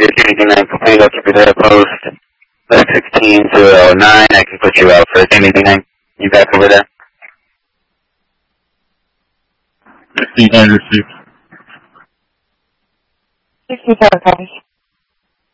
1589 complete, I'll keep you there post. 16209, I can put you out for 1589. You back over there? 1500 received. 67 copies.